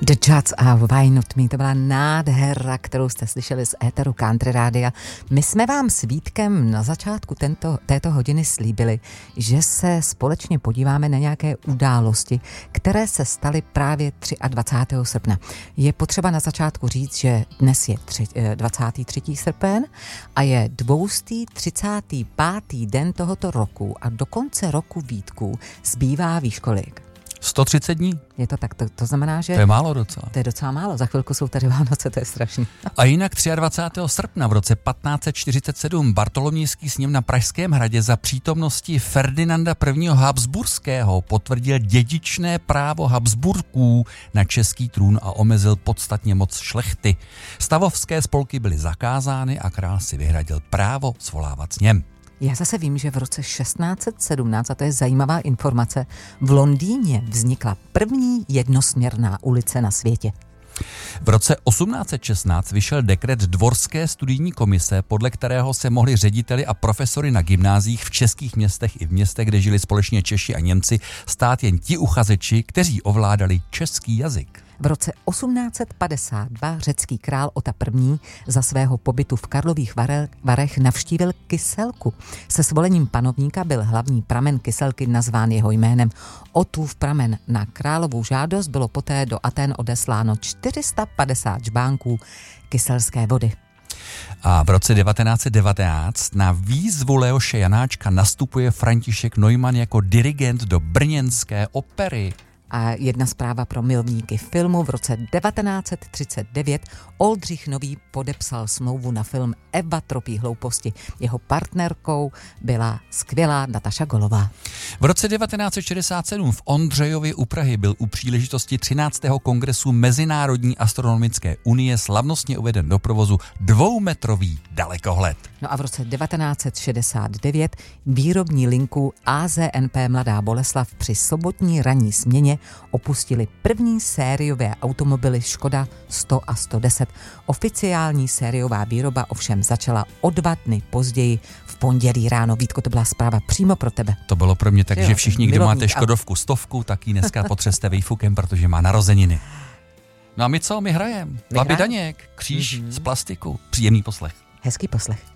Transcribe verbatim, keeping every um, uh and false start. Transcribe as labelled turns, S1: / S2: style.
S1: The Judds a Why Not Me, to byla nádhera, kterou jste slyšeli z éteru Country Rádia. My jsme vám s Vítkem na začátku tento, této hodiny slíbili, že se společně podíváme na nějaké události, které se staly právě dvacátého třetího srpna. Je potřeba na začátku říct, že dnes je dvacátý třetí srpen a je dvoustý třicátý pátý den tohoto roku a do konce roku, Vítku, zbývá, víš kolik?
S2: sto třicet dní.
S1: Je to tak, to, to znamená, že...
S2: To je málo docela.
S1: To je docela málo, za chvilku jsou tady Vánoce, to je strašný.
S2: A jinak dvacátého třetího srpna v roce patnáct set čtyřicet sedm Bartolomejský sněm na Pražském hradě za přítomnosti Ferdinanda prvního Habsburského potvrdil dědičné právo Habsburků na český trůn a omezil podstatně moc šlechty. Stavovské spolky byly zakázány a král si vyhradil právo svolávat sněm.
S1: Já zase vím, že v roce šestnáct set sedmnáct, a to je zajímavá informace, v Londýně vznikla první jednosměrná ulice na světě.
S2: V roce osmnáct set šestnáct vyšel dekret Dvorské studijní komise, podle kterého se mohli řediteli a profesory na gymnáziích v českých městech i v městech, kde žili společně Češi a Němci, stát jen ti uchazeči, kteří ovládali český jazyk.
S1: V roce osmnáct set padesát dva řecký král Ota I. za svého pobytu v Karlových Varech navštívil Kyselku. Se svolením panovníka byl hlavní pramen Kyselky nazván jeho jménem. Otův pramen. Na královou žádost bylo poté do Aten odesláno čtyři sta padesát žbánků kyselské vody.
S2: A v roce devatenáct set devatenáct na výzvu Leoše Janáčka nastupuje František Neumann jako dirigent do brněnské opery.
S1: A jedna zpráva pro milovníky filmu. V roce devatenáct set třicet devět Oldřich Nový podepsal smlouvu na film Eva tropí hlouposti. Jeho partnerkou byla skvělá Nataša Golová.
S2: V roce devatenáct set šedesát sedm v Ondřejově u Prahy byl u příležitosti třináctého kongresu Mezinárodní astronomické unie slavnostně uveden do provozu dvoumetrový dalekohled.
S1: No a v roce devatenáct set šedesát devět výrobní linku A Z N P Mladá Boleslav při sobotní ranní směně opustili první sériové automobily Škoda sto a sto deset. Oficiální sériová výroba ovšem začala o dva dny později v pondělí ráno. Vítko, to byla zpráva přímo pro tebe.
S2: To bylo pro mě tak,
S1: jo,
S2: že všichni, kdo
S1: milovník,
S2: máte Škodovku stovku, tak ji dneska potřeste výfukem, protože má narozeniny. No a my co? My hrajem. Babi Daněk, kříž mm-hmm. z plastiku. Příjemný poslech.
S1: Hezký poslech.